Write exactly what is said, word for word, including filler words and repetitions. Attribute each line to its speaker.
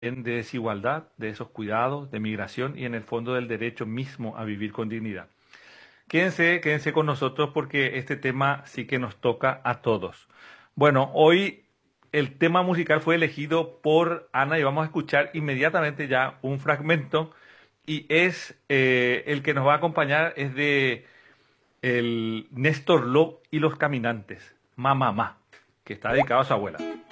Speaker 1: de desigualdad, de esos cuidados, de migración y en el fondo del derecho mismo a vivir con dignidad. Quédense, quédense con nosotros porque este tema sí que nos toca a todos. Bueno, hoy el tema musical fue elegido por Ana y vamos a escuchar inmediatamente ya un fragmento y es eh, el que nos va a acompañar es de el Néstor Lobo y los Caminantes, Mamá, Ma, que está dedicado a su abuela.